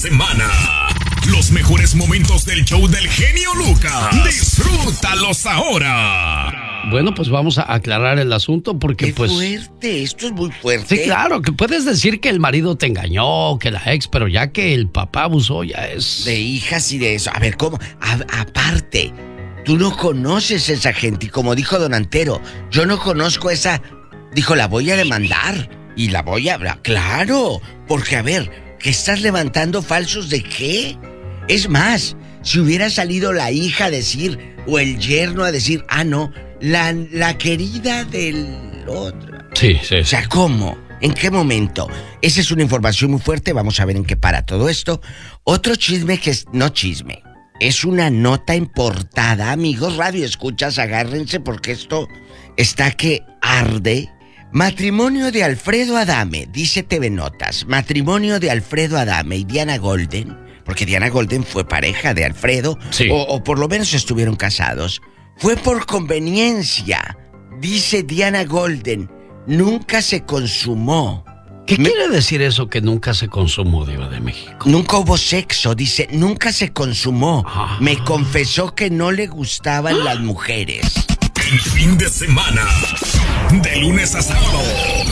semana. Los mejores momentos del show del genio Lucas. Disfrútalos ahora. Bueno, pues vamos a aclarar el asunto porque ¡Qué pues... fuerte! Esto es muy fuerte. Sí, claro, que puedes decir que el marido te engañó, que la ex, pero ya que el papá abusó ya es... De hijas y de eso. A ver, ¿cómo? Aparte, tú no conoces a esa gente. Y como dijo Don Antero, yo no conozco a esa... Dijo, la voy a demandar. Y la voy a... Claro, porque a ver, ¿qué estás levantando falsos de qué? Es más, si hubiera salido la hija a decir, o el yerno a decir, ah, no, la querida del otro. Sí, sí. O sea, ¿cómo? ¿En qué momento? Esa es una información muy fuerte, vamos a ver en qué para todo esto. Otro chisme que es... No chisme, es una nota en portada. Amigos, radio escuchas, agárrense porque esto está que arde. Matrimonio de Alfredo Adame, dice TV Notas. Matrimonio de Alfredo Adame y Diana Golden, porque Diana Golden fue pareja de Alfredo, sí. o por lo menos estuvieron casados. Fue por conveniencia, dice Diana Golden. Nunca se consumó. ¿Qué quiere decir eso que nunca se consumó, Diva de México? Nunca hubo sexo, dice, nunca se consumó. Me confesó que no le gustaban las mujeres. El fin de semana, de lunes a sábado,